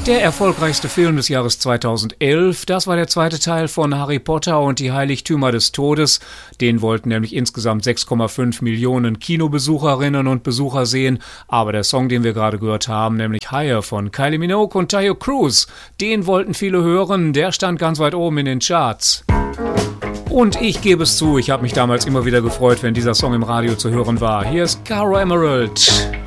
Der erfolgreichste Film des Jahres 2011, das war der zweite Teil von Harry Potter und die Heiligtümer des Todes. Den wollten nämlich insgesamt 6,5 Millionen Kinobesucherinnen und Besucher sehen. Aber der Song, den wir gerade gehört haben, nämlich Higher von Kylie Minogue und Taio Cruz, den wollten viele hören. Der stand ganz weit oben in den Charts. Und ich gebe es zu, ich habe mich damals immer wieder gefreut, wenn dieser Song im Radio zu hören war. Hier ist Caro Emerald.